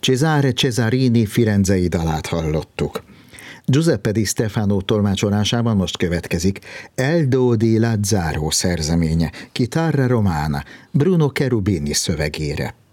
Cesare Cesarini firenzei dalát hallottuk. Giuseppe Di Stefano tolmácsolásában most következik Eldo di Lazzaro szerzeménye, Chitarra Romana, Bruno Cherubini szövegére.